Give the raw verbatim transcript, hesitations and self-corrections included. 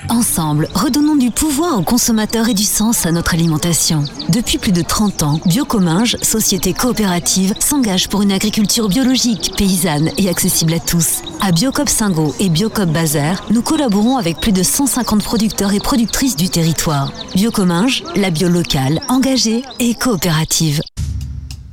Ensemble, redonnons du pouvoir aux consommateurs et du sens à notre alimentation. Depuis plus de trente ans, Biocominges, société coopérative, s'engage pour une agriculture biologique, paysanne et accessible à tous. À Biocoop Singo et Biocoop Bazar, nous collaborons avec plus de cent cinquante producteurs et productrices du territoire. Biocominges, la bio locale, engagée et coopérative.